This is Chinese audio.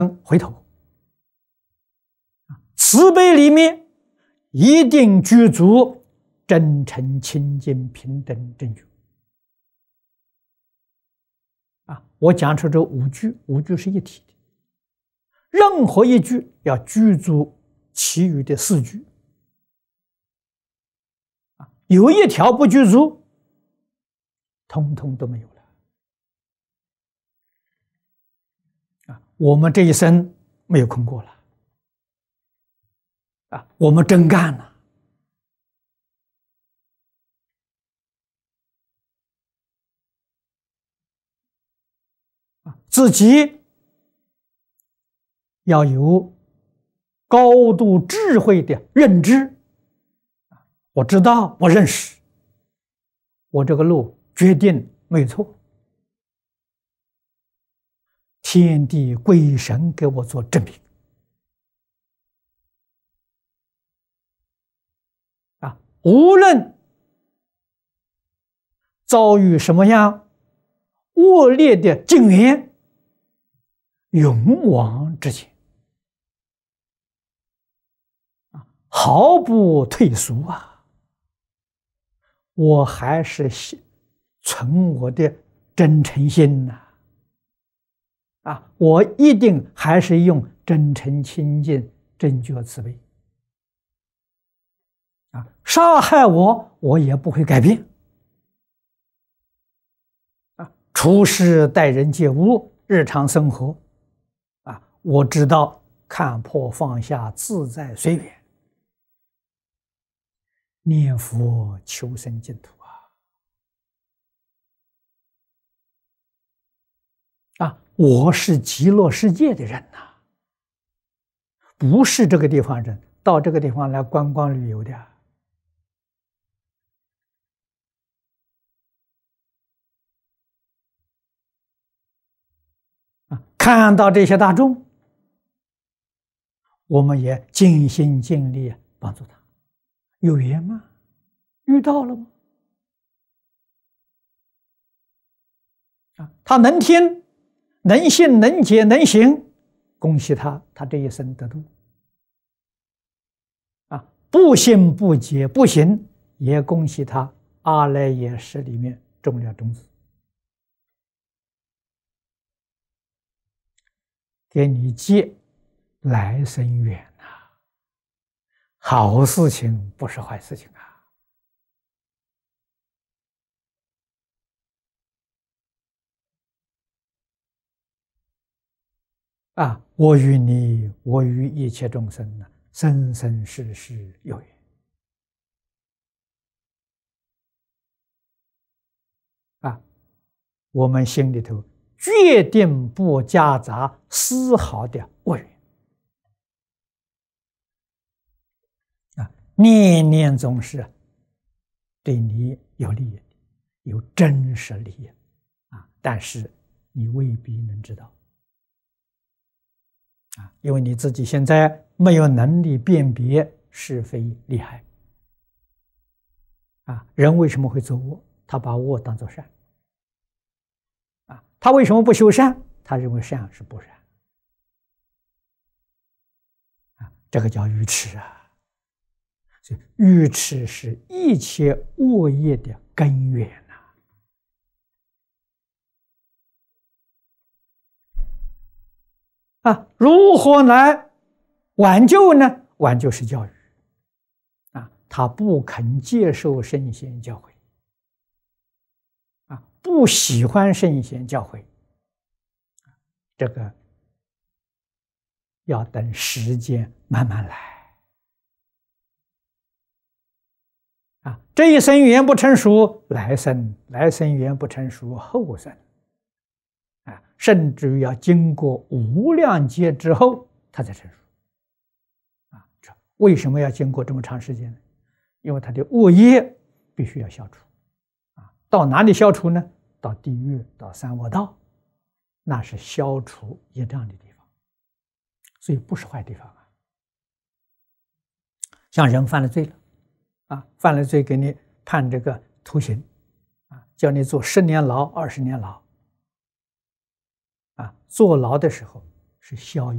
回头。慈悲里面一定具足真诚、清净、平等、正觉。我讲出这5句，5句是一体的，任何一句要具足其余的4句。有一条不具足，通通都没有了。我们这一生没有空过了。我们真干了。自己要有高度智慧的认知。我知道，我认识，我这个路决定没错。天地鬼神给我做证明。无论遭遇什么样恶劣的境缘，勇往直前，毫不退缩我还是存我的真诚心我一定还是用真诚、清净、正觉、慈悲。杀害我也不会改变。处事待人接物，日常生活我知道看破放下，自在随缘，念佛求生净土我是极乐世界的人不是这个地方人，到这个地方来观光旅游的。看到这些大众，我们也尽心尽力帮助他。有缘吗？遇到了吗？他能听、能信、能解、能行，恭喜他，他这一生得度。不信、不解、不行，也恭喜他，阿赖耶识里面种了种子。给你结来生缘好事情不是坏事情我与你，我与一切众生生生世世有缘我们心里头决定不夹杂丝毫的恶缘念念总是对你有利益，有真实利益但是你未必能知道因为你自己现在没有能力辨别是非利害人为什么会作恶？他把恶当作善他为什么不修善？他认为善是不善这个叫愚痴所以愚痴是一切恶业的根源如何来挽救呢？挽救是教育他不肯接受圣贤教诲不喜欢圣贤教诲，这个要等时间慢慢来这一生缘不成熟，来生缘不成熟，后生甚至于要经过无量劫之后它才成熟这为什么要经过这么长时间呢？因为他的恶业必须要消除到哪里消除呢？到地狱，到三恶道，那是消除业障的地方，所以不是坏地方像人犯了罪了犯了罪给你判这个徒刑叫你坐10年牢、20年牢坐牢的时候是消业。